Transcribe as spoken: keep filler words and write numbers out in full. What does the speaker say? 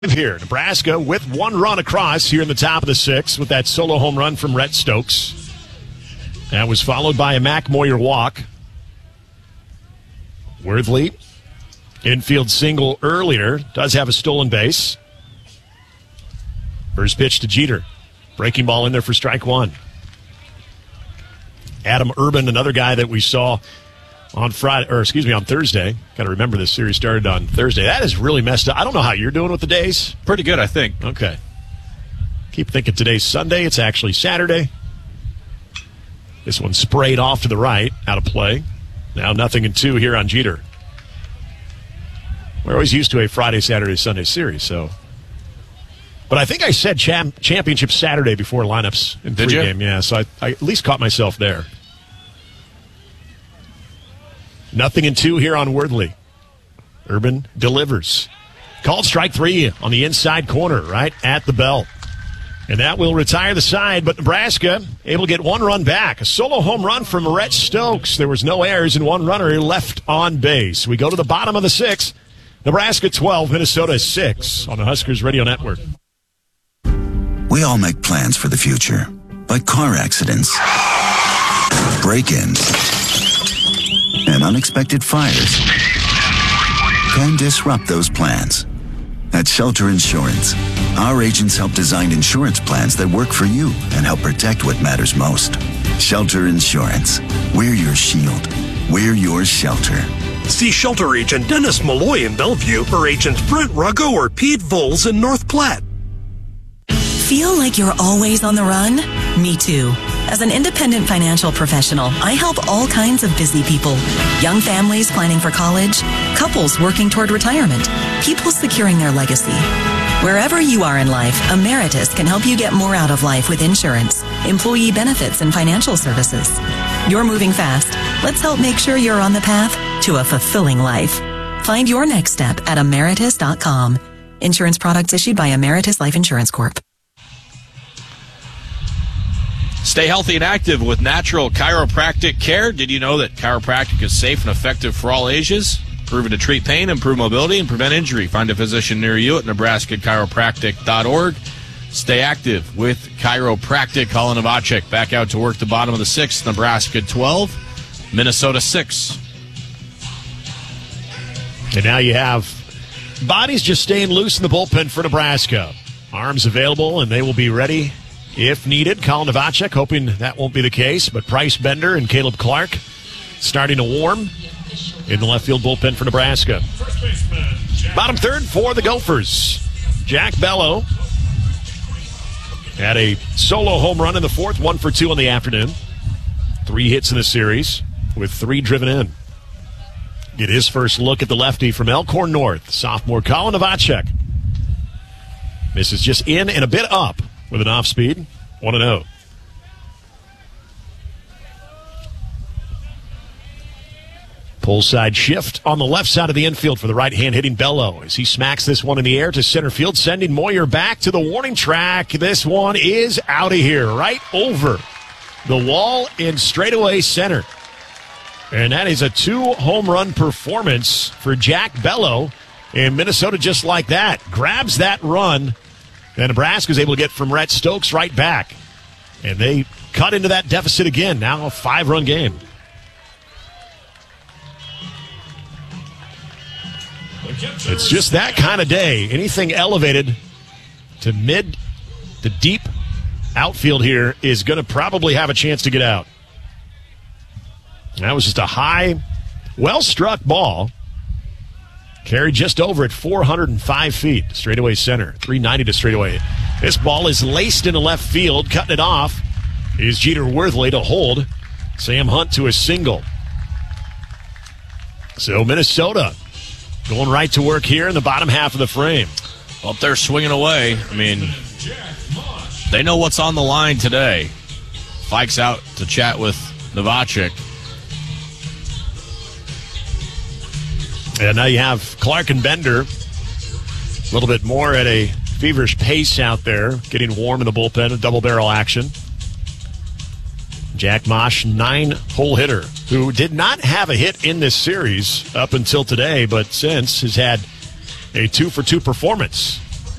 Here, Nebraska with one run across here in the top of the sixth with that solo home run from Rhett Stokes. That was followed by a Mac Moyer walk. Worthley, infield single earlier, does have a stolen base. First pitch to Jeter. Breaking ball in there for strike one. Adam Urban, another guy that we saw on Friday, or excuse me, on Thursday. Got to remember this series started on Thursday. That is really messed up. I don't know how you're doing with the days. Pretty good, I think. Okay. Keep thinking today's Sunday. It's actually Saturday. This one sprayed off to the right, out of play. Now nothing in two here on Jeter. We're always used to a Friday, Saturday, Sunday series, so. But I think I said champ- championship Saturday before lineups in Did pregame. you? Yeah, so I, I at least caught myself there. Nothing in two here on Worthley. Urban delivers. Called strike three on the inside corner, right at the belt. And that will retire the side, but Nebraska able to get one run back. A solo home run from Rhett Stokes. There was no errors and one runner left on base. We go to the bottom of the sixth. Nebraska twelve, Minnesota six on the Huskers Radio Network. We all make plans for the future, but car accidents, break-ins, and unexpected fires can disrupt those plans. At Shelter Insurance, our agents help design insurance plans that work for you and help protect what matters most. Shelter Insurance. We're your shield. We're your shelter. See Shelter Agent Dennis Malloy in Bellevue or Agents Brent Ruggo or Pete Voles in North Platte. Feel like you're always on the run? Me too. As an independent financial professional, I help all kinds of busy people. Young families planning for college, couples working toward retirement, people securing their legacy. Wherever you are in life, Emeritus can help you get more out of life with insurance, employee benefits, and financial services. You're moving fast. Let's help make sure you're on the path to a fulfilling life. Find your next step at emeritus dot com. Insurance products issued by Emeritus Life Insurance Corp. Stay healthy and active with natural chiropractic care. Did you know that chiropractic is safe and effective for all ages? Proven to treat pain, improve mobility, and prevent injury. Find a physician near you at nebraska chiropractic dot org. Stay active with chiropractic. Colin Novacek back out to work the bottom of the sixth. Nebraska twelve, Minnesota six. And now you have bodies just staying loose in the bullpen for Nebraska. Arms available, and they will be ready if needed. Colin Novacek hoping that won't be the case, but Price Bender and Caleb Clark starting to warm in the left field bullpen for Nebraska. Bottom third for the Gophers. Jack Bello had a solo home run in the fourth, one for two in the afternoon. Three hits in the series with three driven in. Get his first look at the lefty from Elkhorn North, sophomore Colin Novacek. Misses just in and a bit up with an off speed, one and oh. Pull side shift on the left side of the infield for the right hand hitting Bello as he smacks this one in the air to center field, sending Moyer back to the warning track. This one is out of here, right over the wall in straightaway center. And that is a two home run performance for Jack Bello. And Minnesota just like that grabs that run. And Nebraska's able to get from Rhett Stokes right back. And they cut into that deficit again. Now a five-run game. It's just that kind of day. Anything elevated to mid to deep outfield here is going to probably have a chance to get out. That was just a high, well-struck ball. Carried just over at four hundred five feet, straightaway center, three ninety to straightaway. This ball is laced into left field, cutting it off is Jeter Worthley to hold Sam Hunt to a single. So Minnesota going right to work here in the bottom half of the frame. Up there swinging away. I mean, they know what's on the line today. Fike's out to chat with Novacek. And now you have Clark and Bender a little bit more at a feverish pace out there, getting warm in the bullpen, a double barrel action. Jack Mosh, nine-hole hitter, who did not have a hit in this series up until today, but since has had a two-for-two performance.